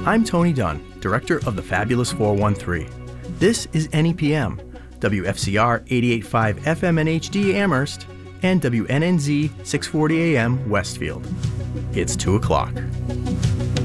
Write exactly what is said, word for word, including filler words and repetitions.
I'm Tony Dunn, Director of the Fabulous four one three. This is N E P M, W F C R eighty-eight point five F M and H D Amherst, and W N N Z six forty A M Westfield. It's two o'clock.